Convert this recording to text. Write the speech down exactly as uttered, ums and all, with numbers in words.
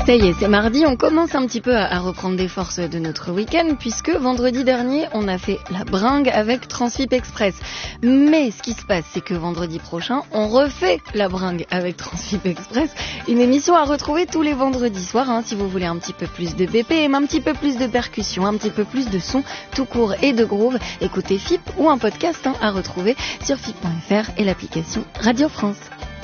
Ça y est, c'est mardi, on commence un petit peu à, à reprendre des forces de notre week-end puisque vendredi dernier, on a fait la bringue avec Transfip Express. Mais ce qui se passe, c'est que vendredi prochain, on refait la bringue avec Transfip Express. Une émission à retrouver tous les vendredis soirs, hein, si vous voulez un petit peu plus de B P M, un petit peu plus de percussion, un petit peu plus de son tout court et de groove. Écoutez F I P ou un podcast hein, à retrouver sur F I P point F R et l'application Radio France.